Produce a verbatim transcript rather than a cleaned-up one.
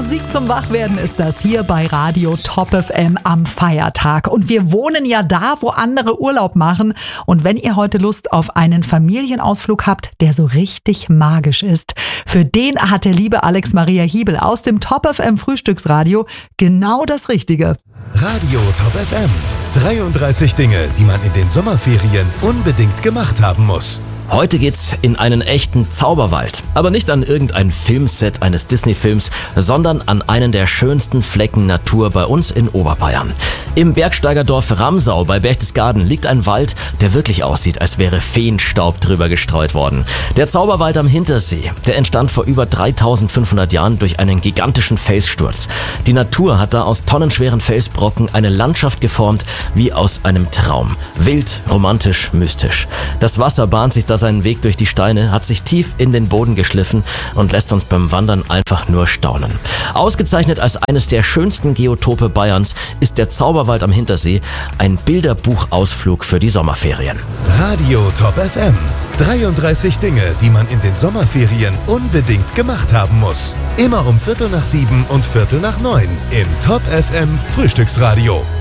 Musik zum Wachwerden ist das hier bei Radio Top F M am Feiertag. Und wir wohnen ja da, wo andere Urlaub machen. Und wenn ihr heute Lust auf einen Familienausflug habt, der so richtig magisch ist, für den hat der liebe Alex Maria Hiebel aus dem Top F M Frühstücksradio genau das Richtige. Radio Top F M. dreiunddreißig Dinge, die man in den Sommerferien unbedingt gemacht haben muss. Heute geht's in einen echten Zauberwald. Aber nicht an irgendein Filmset eines Disney-Films, sondern an einen der schönsten Flecken Natur bei uns in Oberbayern. Im Bergsteigerdorf Ramsau bei Berchtesgaden liegt ein Wald, der wirklich aussieht, als wäre Feenstaub drüber gestreut worden. Der Zauberwald am Hintersee, der entstand vor über dreitausendfünfhundert Jahren durch einen gigantischen Felssturz. Die Natur hat da aus tonnenschweren Felsbrocken eine Landschaft geformt, wie aus einem Traum. Wild, romantisch, mystisch. Das Wasser bahnt sich da seinen Weg durch die Steine, hat sich tief in den Boden geschliffen und lässt uns beim Wandern einfach nur staunen. Ausgezeichnet als eines der schönsten Geotope Bayerns ist der Zauberwald am Hintersee ein Bilderbuchausflug für die Sommerferien. Radio Top F M. dreiunddreißig Dinge, die man in den Sommerferien unbedingt gemacht haben muss. Immer um Viertel nach sieben und Viertel nach neun im Top F M Frühstücksradio.